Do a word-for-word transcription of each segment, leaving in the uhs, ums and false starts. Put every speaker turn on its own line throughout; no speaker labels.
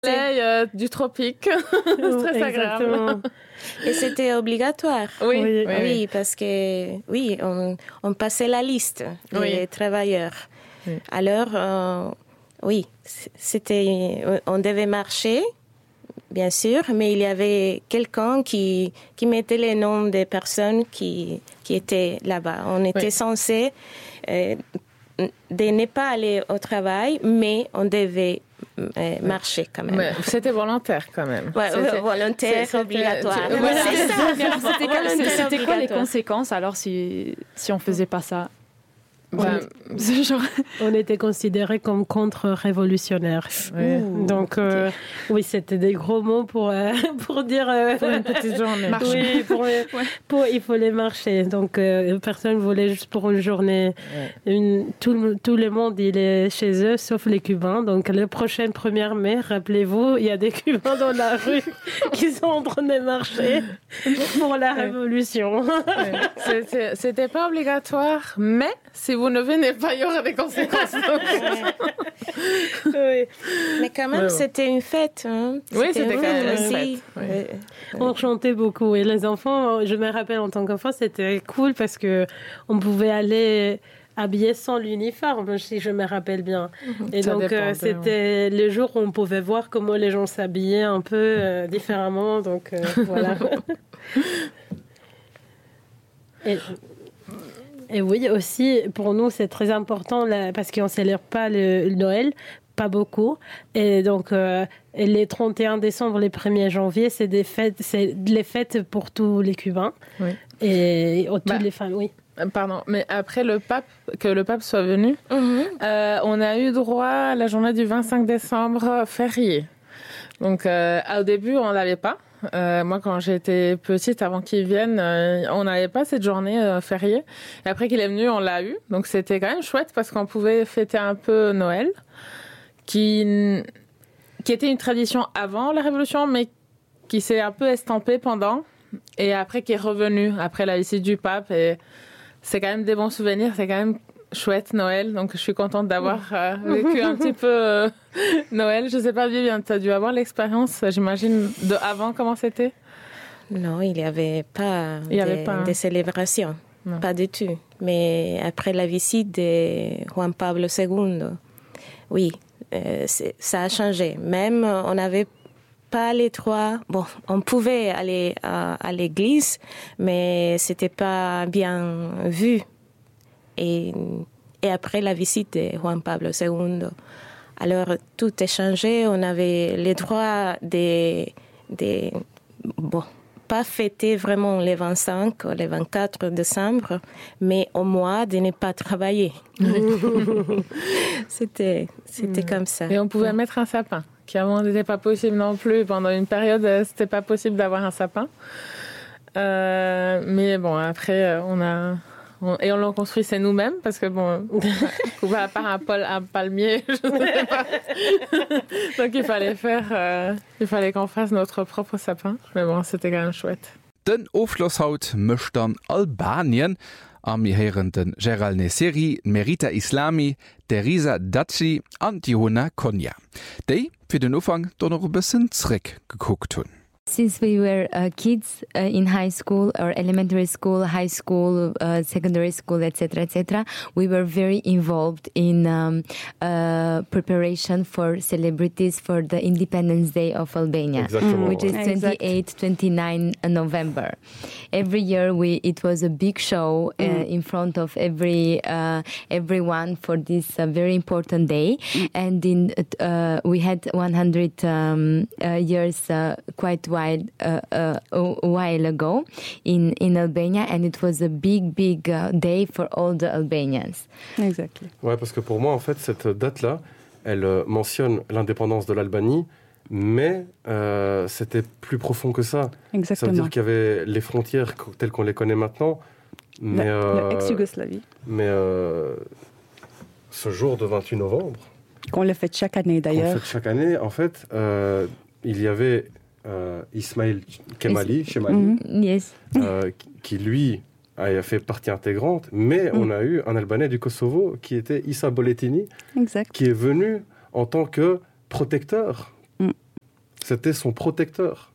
soleil euh, du tropique. C'est très agréable.
Et c'était obligatoire.
Oui, oui,
oui, oui, parce que oui, on, on passait la liste des oui. travailleurs. Oui. Alors, euh, oui, c'était, on devait marcher, bien sûr, mais il y avait quelqu'un qui, qui mettait les noms des personnes qui, qui étaient là-bas. On était oui. censé euh, de ne pas aller au travail, mais on devait euh, marcher quand même.
Ouais, c'était volontaire quand même.
Ouais, c'était, volontaire, c'était, obligatoire.
Ouais, ouais, c'est ça. Mais alors, c'était, quoi, c'était quoi les conséquences alors si, si on ne faisait pas ça?
Ben,
on, genre...
on était considérés comme contre-révolutionnaires.
Ouais.
Donc, euh, okay. oui, c'était des gros mots pour, euh, pour dire... Euh,
pour une petite journée.
Oui, pour, ouais. pour, il fallait marcher. Donc, euh, personne ne voulait juste pour une journée. Ouais. Une, tout, tout le monde, il est chez eux, sauf les Cubains. Donc, le prochain premier mai, rappelez-vous, il y a des Cubains dans la rue qui sont en train de marcher pour la ouais. révolution.
Ouais. C'était, c'était pas obligatoire, mais si vous ne venez pas, il y aura des conséquences.
Oui. Mais quand même, ouais, c'était une fête. Hein.
Oui,
c'était,
c'était
une
quand même
aussi.
Une fête. Oui.
Oui.
On chantait beaucoup. Et les enfants, je me rappelle en tant qu'enfant, c'était cool parce qu'on pouvait aller habillé sans l'uniforme, si je me rappelle bien. Mm-hmm. Et ça donc, euh, c'était ouais. le jour où on pouvait voir comment les gens s'habillaient un peu euh, différemment. Donc, euh, voilà. Et... Et oui, aussi, pour nous, c'est très important là, parce qu'on ne célèbre pas le, le Noël, pas beaucoup. Et donc, euh, les trente et un décembre, les premier janvier, c'est des fêtes, c'est les fêtes pour tous les Cubains.
Oui.
Et, et toutes
bah,
les femmes, oui.
Pardon, mais après le pape, que le pape soit venu, mm-hmm. euh, on a eu droit à la journée du vingt-cinq décembre férié. Donc, euh, au début, on ne l'avait pas. Euh, moi, quand j'étais petite, avant qu'il vienne, euh, on n'avait pas cette journée euh, fériée. Et après qu'il est venu, on l'a eu. Donc, c'était quand même chouette parce qu'on pouvait fêter un peu Noël, qui, qui était une tradition avant la Révolution, mais qui s'est un peu estampée pendant. Et après, qui est revenu après la visite du pape. Et c'est quand même des bons souvenirs. C'est quand même chouette Noël. Donc, je suis contente d'avoir euh, vécu un petit peu euh, Noël. Je ne sais pas, Viviane, tu as dû avoir l'expérience, j'imagine, de avant, comment c'était?
Non, il n'y avait pas
il y avait
de,
pas, hein.
de célébration. Non. Pas du tout. Mais après la visite de Juan Pablo segundo, oui, euh, ça a changé. Même, on n'avait pas les trois. Bon, on pouvait aller à, à l'église, mais ce n'était pas bien vu. Et, et après la visite de Juan Pablo segundo, alors tout est changé. On avait les droits de, de bon, pas fêter vraiment les vingt-cinq ou les vingt-quatre décembre, mais au moins de ne pas travailler. c'était c'était mmh. comme ça.
Et on pouvait mettre un sapin, qui avant n'était pas possible non plus. Pendant une période, c'était pas possible d'avoir un sapin. Euh, mais bon, après, on a... Et on l'a construit, c'est nous-mêmes, parce que bon, à part un, pol, un palmier, je ne sais pas. Donc il fallait faire, euh, il fallait qu'on fasse notre propre sapin. Mais bon, c'était quand même chouette.
Den Aufschlusshaut mischt dann Albanien. Am heren den Gerald Nesseri, Merita Islami, Teresa Daci und Johanna Konya. Die für den Anfang doch noch ein bisschen zurückgeguckt haben.
Since we were uh, kids uh, in high school or elementary school, high school, uh, secondary school, et cetera, et cetera, we were very involved in um, uh, preparation for celebrities for the Independence Day of Albania,
Exactement.
which is twenty-eighth, twenty-ninth November. Every year, we it was a big show uh, mm. in front of every uh, everyone for this uh, very important day, mm. and in uh, we had one hundred um, uh, years uh, quite while uh, uh, a while ago in in Albania, and it was a big big uh, day for all the Albanians.
Exactly.
Ouais, parce que pour moi en fait cette date là, elle euh, mentionne l'indépendance de l'Albanie, mais euh, c'était plus profond que ça.
Exactement.
Ça veut dire qu'il y avait les frontières telles qu'on les connaît maintenant, mais
la,
euh,
la ex-Yougoslavie.
Mais euh, ce jour de vingt-huit novembre,
qu'on le fait chaque année d'ailleurs.
Qu'on le fait chaque année, en fait, euh, il y avait Euh, Ismail Kemali, Chemali,
mm-hmm. yes.
euh, qui lui a fait partie intégrante, mais mm. on a eu un Albanais du Kosovo qui était Issa Boletini,
exact.
qui est venu en tant que protecteur, mm. c'était son protecteur.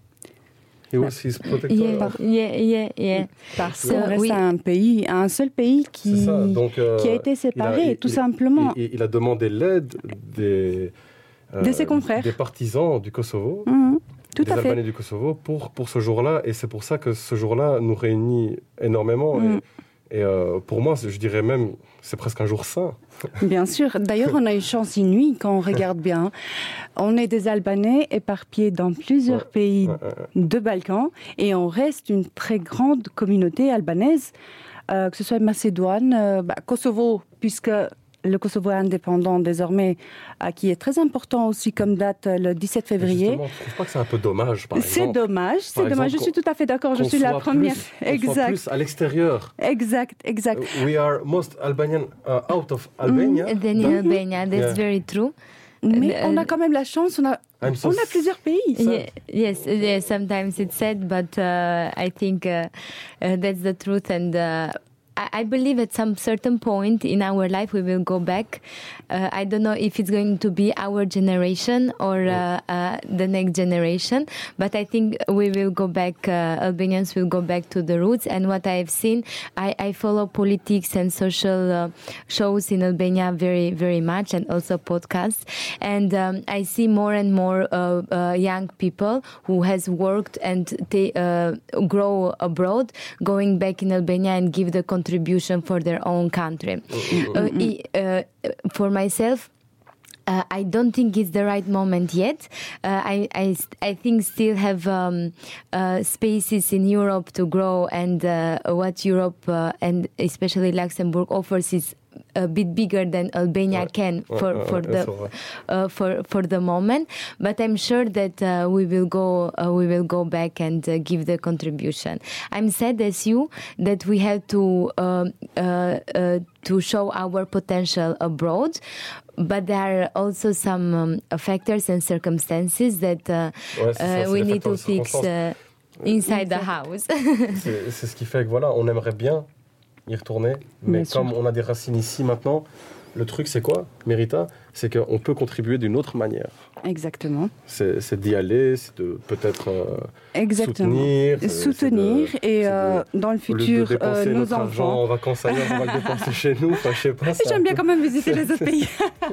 He was his protector.
Yeah, yeah, yeah, yeah.
Parce qu'on reste oui. un pays, un seul pays qui, Donc, euh, qui a été séparé, a, il, tout
il,
simplement.
Il, il, il a demandé l'aide des,
euh, de ses confrères,
des partisans du Kosovo,
mmh, tout
des
à
Albanais
fait.
du Kosovo, pour, pour ce jour-là. Et c'est pour ça que ce jour-là nous réunit énormément. Mmh. Et, et euh, pour moi, je dirais même, c'est presque un jour saint.
Bien sûr. D'ailleurs, on a une chance inouïe quand on regarde bien. On est des Albanais éparpillés dans plusieurs ouais, pays ouais, ouais. de Balkans et on reste une très grande communauté albanaise, euh, que ce soit Macédoine, euh, bah, Kosovo, puisque le Kosovo est indépendant désormais, euh, qui est très important aussi comme date le dix-sept février.
Justement, je trouve pas que c'est un peu dommage, par
c'est
exemple.
dommage, c'est
par
dommage.
Exemple,
je suis tout à fait d'accord. Je suis la première.
Plus, exact. Plus à l'extérieur.
Exact, exact.
Uh, we are most Albanian uh, out of Albania.
Mm, then in Albania, that's yeah. very true.
Mais uh, on a quand même la chance. On a, so on a plusieurs pays.
Yeah, yes, yes. Sometimes it's sad, but uh, I think uh, uh, that's the truth and. Uh, I believe at some certain point in our life we will go back. Uh, I don't know if it's going to be our generation or uh, uh, the next generation, but I think we will go back, uh, Albanians will go back to the roots. And what I've seen, I, I follow politics and social uh, shows in Albania very, very much, and also podcasts. And um, I see more and more uh, uh, young people who has worked and they uh, grow abroad, going back in Albania and give the contribution contribution for their own country. Mm-hmm. uh, uh, for myself, Uh, I don't think it's the right moment yet. Uh, I, I, I think still have um, uh, spaces in Europe to grow, and uh, what Europe uh, and especially Luxembourg offers is a bit bigger than Albania ouais. can for, ouais, for ouais, the uh, for for the moment. But I'm sure that uh, we will go uh, we will go back and uh, give the contribution. I'm sad as you that we have to uh, uh, uh, to show our potential abroad. But there are also some um, factors and circumstances that uh, ouais, ça, uh, we need to fix uh, inside the house.
c'est, c'est ce qui fait que voilà, on aimerait bien y retourner, mais bien comme sûr. On a des racines ici maintenant, le truc c'est quoi, Merita? C'est qu'on peut contribuer d'une autre manière.
Exactement.
C'est, c'est d'y aller, c'est de peut-être euh,
Exactement.
soutenir.
Soutenir de, et euh, de, dans le futur,
de
euh, nos
notre
enfants.
En vacances ailleurs, on va le dépenser chez nous. Enfin, je sais pas.
J'aime bien quand même visiter les autres pays.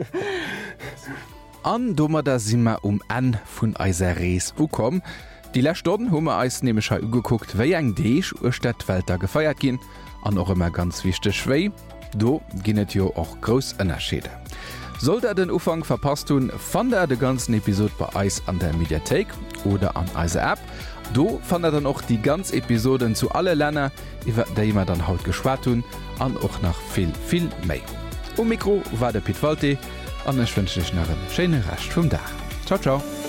An dommer da simmer um an vun eiser Rees ukom. Die Lächtoden hummer eis nemescher ugeguckt, wéi eng Deeg u Stadtwälter gefeiert ginn, an och immer ganz wichte Schwéi, do ginnet jo och gros ënnerschede. Sollt er den Ufang verpasst hun, fand er de ganzen Episode bei Eis an der Mediathek oder an eise App. Do fand er dann auch die ganz Episoden zu alle Länner, iwwer déi immer dann haut geschwat hun, an och nach viel, viel méi. O Mikro war der Piet Walte, an ech wünsch dich nach een schönen Rest vum Dach. Ciao, ciao!